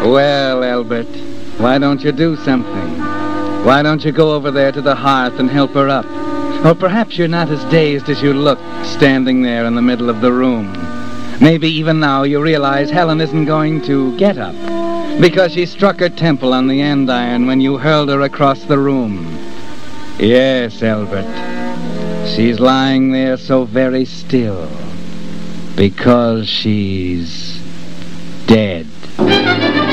Well, Albert, why don't you do something? Why don't you go over there to the hearth and help her up? Or perhaps you're not as dazed as you look, standing there in the middle of the room. Maybe even now you realize Helen isn't going to get up, because she struck her temple on the andiron when you hurled her across the room. Yes, Albert, she's lying there so very still, because she's dead.